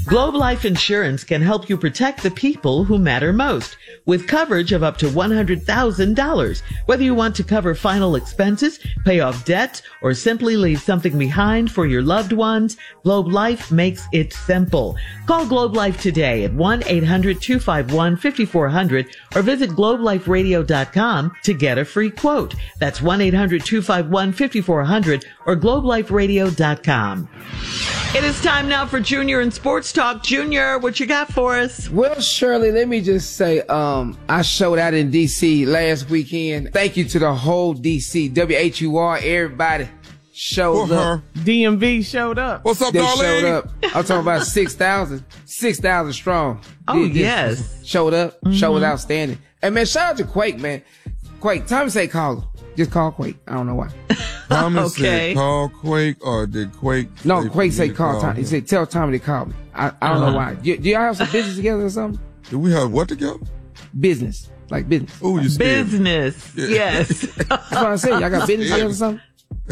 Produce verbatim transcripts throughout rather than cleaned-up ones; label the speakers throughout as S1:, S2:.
S1: Globe Life Insurance can help you protect the people who matter most with coverage of up to one hundred thousand dollars. Whether you want to cover final expenses, pay off debt, or simply leave something behind for your loved ones, Globe Life makes it simple. Call Globe Life today at one eight hundred two five one five four zero zero or visit globe life radio dot com to get a free quote. That's one eight hundred two five one five four zero zero or globe life radio dot com. It is time now for Junior and Sports Talk. Junior, what you got for us?
S2: Well, Shirley, let me just say, um, I showed out in D C last weekend. Thank you to the whole D C, W H U R, everybody showed
S3: For
S2: up.
S3: her.
S4: D M V showed up.
S3: What's up,
S2: They
S3: darling?
S2: showed up. I'm talking about six thousand. six thousand strong.
S1: Oh,
S2: Did this.
S1: yes.
S2: Showed up. Mm-hmm. Show was outstanding. And, man, shout out to Quake, man. Quake, Tommy say call him. Just call Quake. I don't know why.
S3: Thomas
S1: Okay.
S3: said call Quake, or did Quake
S2: No,
S3: say
S2: Quake
S3: for
S2: say
S3: me to
S2: call Tommy. He
S3: him?
S2: said, tell Tommy to call me. I, I don't
S1: Uh-huh.
S2: know why. Do, do y'all have some business together or something?
S3: Do we have what together?
S2: Business. Like business.
S3: Oh, you scared me.
S1: Business.
S3: Yeah.
S1: Yes.
S2: That's what I said. Y'all got business together or something?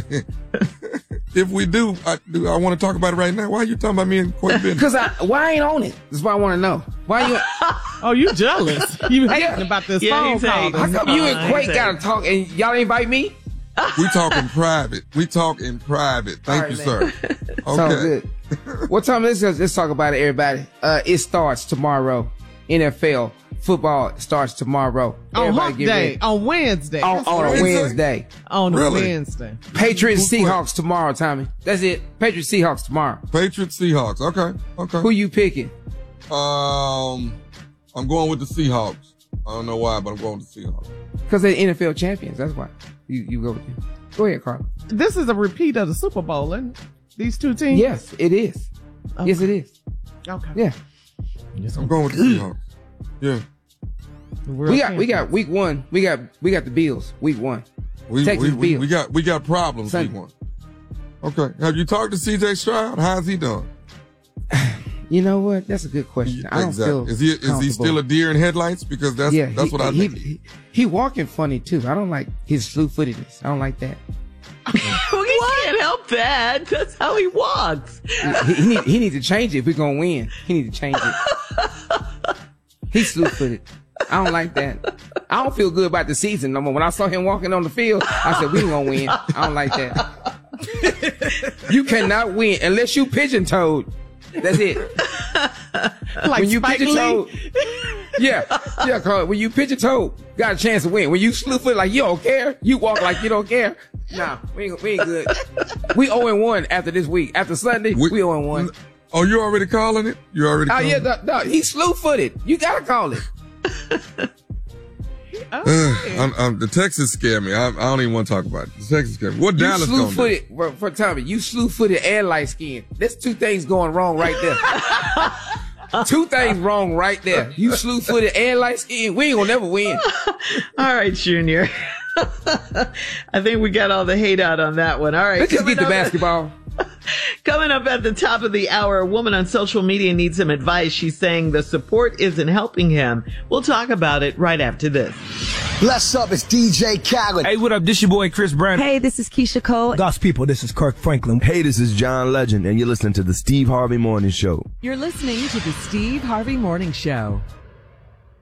S3: If we do, I do. I want to talk about it right now. Why are you talking about me and Quake business?
S2: Because I, why I ain't on it? That's what I want to know. Why you,
S4: Oh, you jealous? You hating about this
S1: Yeah,
S4: phone
S1: he's
S4: call?
S1: hating.
S2: how come you
S1: Uh,
S2: and Quake
S1: he's
S2: got to talk and y'all invite me?
S3: We talk in private. We talk in private. Thank
S2: All
S3: you,
S2: right,
S3: sir.
S2: So
S3: Okay.
S2: good. What time is this? Let's talk about it, everybody. Uh, it starts tomorrow. N F L football starts tomorrow.
S4: On
S2: Everybody
S4: Hump
S2: get
S4: Day,
S2: ready.
S4: on Wednesday.
S2: On,
S4: That's
S2: on a
S4: right.
S2: Wednesday.
S4: On a
S3: Really?
S4: Wednesday.
S2: Patriots
S3: Who's
S2: Seahawks tomorrow, Tommy. That's it. Patriots Seahawks tomorrow.
S3: Patriots, Seahawks. Okay. Okay.
S2: Who you picking?
S3: Um, I'm going with the Seahawks. I don't know why, but I'm going with the Seahawks.
S2: Because they're N F L champions. That's why you, you go with them. Go ahead, Carl.
S4: This is a repeat of the Super Bowl, isn't it? These two teams?
S2: Yes, it is. Yes, it is.
S4: Okay.
S2: Yeah.
S3: I'm going with the Seahawks. Yeah.
S4: Real
S2: We got we
S4: champions.
S2: got week one. We got we got the Bills week one.
S3: We,
S2: Texas
S3: we, we,
S2: Bills.
S3: we got we got problems.
S2: Sunday.
S3: Week one. Okay. Have you talked to C J Stroud? How's he doing?
S2: You know what? That's a good question. I don't
S3: Exactly.
S2: feel
S3: Is he is he
S2: comfortable.
S3: still a deer in headlights? Because that's
S2: Yeah,
S3: that's
S2: he,
S3: what I
S2: he,
S3: think.
S2: He, he walking funny too. I don't like his slew-footedness. I don't like that.
S1: Well, he can't help that. That's how he walks.
S2: he, he need he need to change it if we're gonna win. He need to change it. He's slew-footed. I don't like that. I don't feel good about the season no more. When I saw him walking on the field, I said we ain't gonna win. I don't like that. You cannot win unless you pigeon-toed. That's it.
S4: Like
S2: when you
S4: Spike
S2: pigeon-toed,
S4: Lee.
S2: yeah, yeah, Carl. When you pigeon-toed, got a chance to win. When you slew-footed like you don't care, you walk like you don't care. Nah, we ain't, we ain't good. We oh and one after this week. After Sunday, we, we oh and one.
S3: Oh, you already calling it? You already
S2: Oh
S3: calling
S2: yeah,
S3: it?
S2: no, no, he's slew-footed. You gotta call it.
S4: Oh,
S3: I'm, I'm, the Texas scare me. I, I don't even want to talk about it. The Texas scare me. What
S2: You
S3: Dallas gonna do?
S2: slew-footed. For, for Tommy, you slew-footed and light-skinned. There's two things going wrong right there. Two things wrong right there. You slew-footed and light-skinned. We ain't gonna never win.
S1: All right, Junior. I think we got all the hate out on that one. All right.
S2: Let's just
S1: coming
S2: get the
S1: up-
S2: basketball.
S1: Coming up at the top of the hour, a woman on social media needs some advice. She's saying the support isn't helping him. We'll talk about it right after this.
S5: Bless up, it's D J Khaled.
S6: Hey, what up? This your boy Chris Brown.
S7: Hey, this is Keisha Cole.
S5: God's people, this is Kirk Franklin.
S8: Hey, this is John Legend, and you're listening to the Steve Harvey Morning Show.
S7: You're listening to the Steve Harvey Morning Show.